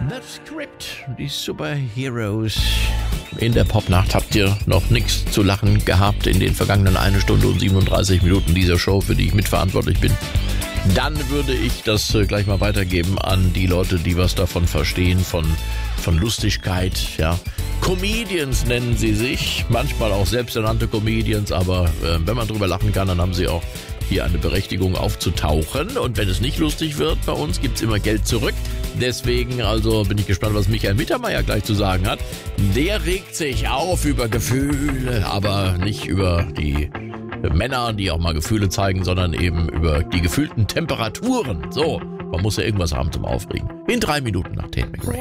The Script, die Superheroes. In der Popnacht habt ihr noch nichts zu lachen gehabt in den vergangenen 1 Stunde und 37 Minuten dieser Show, für die ich mitverantwortlich bin. Dann würde ich das gleich mal weitergeben an die Leute, die was davon verstehen, von Lustigkeit, ja. Comedians nennen sie sich, manchmal auch selbsternannte Comedians, aber wenn man drüber lachen kann, dann haben sie auch hier eine Berechtigung aufzutauchen. Und wenn es nicht lustig wird bei uns, gibt's immer Geld zurück. Deswegen also bin ich gespannt, was Michael Mittermeier gleich zu sagen hat. Der regt sich auf über Gefühle, aber nicht über die Männer, die auch mal Gefühle zeigen, sondern eben über die gefühlten Temperaturen. So, man muss ja irgendwas haben zum Aufregen. In 3 Minuten nach 10 McRae.